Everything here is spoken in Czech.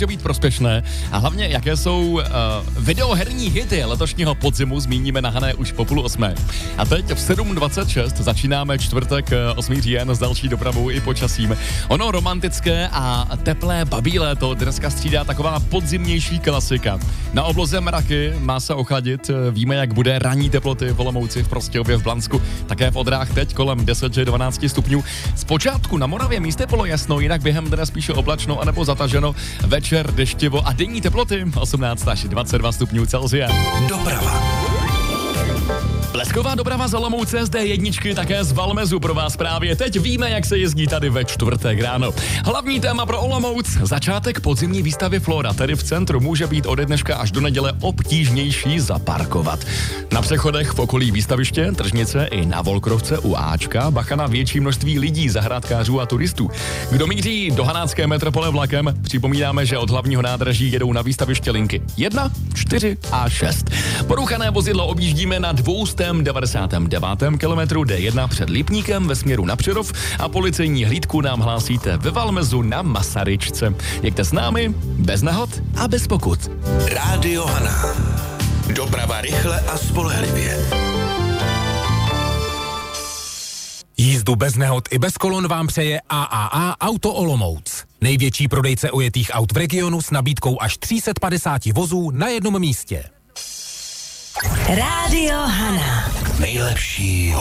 může být prospěšné a hlavně jaké jsou videoherní hity letošního podzimu, zmíníme na Hané už po 7:30. A teď v 7:26 začínáme čtvrtek 8. říjen s další dopravou i počasím. Ono romantické a teplé babí léto dneska střídá taková podzimnější klasika. Na obloze mraky, má se ochladit, víme, jak bude ranní teploty v Olomouci, v Prostějově, v Blansku, také v Odrách teď kolem 10-12 stupňů. Zpočátku na Moravě místy bylo jasno, jinak během dne spíše oblačno anebo zataženo, večer deštivo a denní teploty 18 až 22 stupňů Celsia. Doprava. Blesková doprava z Olomouce z D1 také z Valmezu pro vás právě teď. Víme, jak se jezdí tady ve čtvrtek ráno. Hlavní téma pro Olomouc. Začátek podzimní výstavy Flora, tedy v centru, může být ode dneška až do neděle obtížnější zaparkovat. Na přechodech v okolí výstaviště, tržnice i na Volkrovce u Ačka bacha na větší množství lidí, zahrádkářů a turistů. Kdo míří do hanácké metropole vlakem, připomínáme, že od hlavního nádraží jedou na výstaviště linky 1, 4 a 6. Porouchané vozidlo objíždíme na 299. kilometru D1 před Lipníkem ve směru na Přerov a policejní hlídku nám hlásíte ve Valmezu na Masaryčce. Jeďte s námi, bez nehod a bez pokut. Rádio Haná. Doprava rychle a spolehlivě. Jízdu bez nehod i bez kolon vám přeje AAA Auto Olomouc. Největší prodejce ojetých aut v regionu s nabídkou až 350 vozů na jednom místě. Rádio Haná. Nejlepší